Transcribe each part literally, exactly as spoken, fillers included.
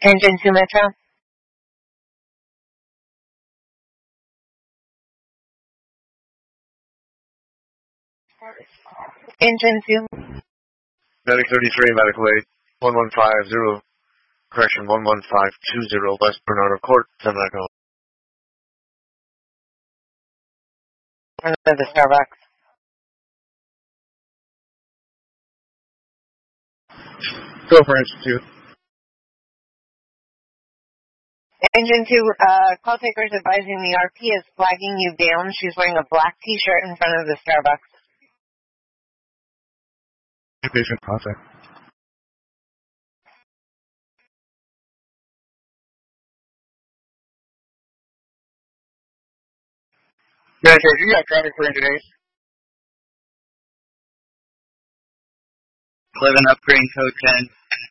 Engine two Metro. Engine two. Medic thirty-three, medical aid, one one five zero, correction, one one five two zero, West Bernardo Court, seven Echo. Under the Starbucks. Go for engine two. Engine two, uh, call takers advising the R P is flagging you down. She's wearing a black t-shirt in front of the Starbucks. Patient contact. Manager, you got traffic for engine eight. eleven upgrade code ten.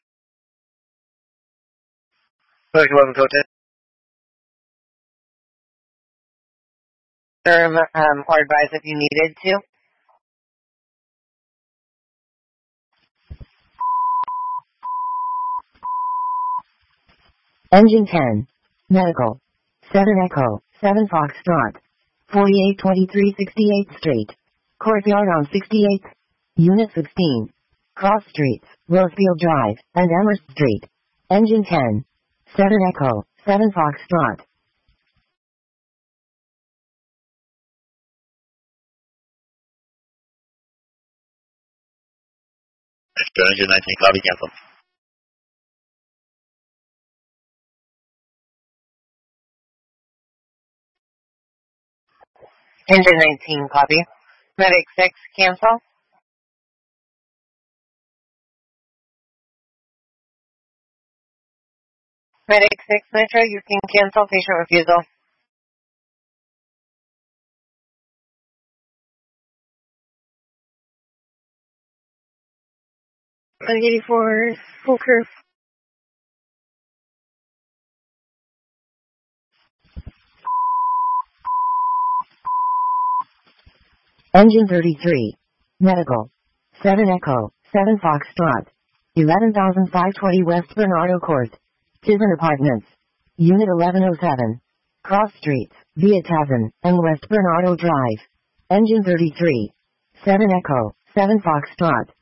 Medic eleven, code ten. Or, um, or advise if you needed to. Engine ten. Medical. seven Echo, seven Foxtrot. forty-eight twenty-three sixty-eighth Street. Courtyard on sixty-eighth. Unit sixteen. Cross Streets, Rosefield Drive, and Amherst Street. Engine ten. seven Echo, seven Foxtrot. Engine nineteen, copy, cancel. Engine nineteen, copy. Medic six, cancel. Medic six, Metro, you can cancel patient refusal. one eighty-four, full curve. Engine thirty-three. Medical. seven Echo, seven Foxtrot. eleven thousand five hundred twenty West Bernardo Court. Tiverton Apartments. Unit eleven oh seven. Cross Streets, via Tavern, and West Bernardo Drive. Engine thirty-three. seven Echo, seven Foxtrot.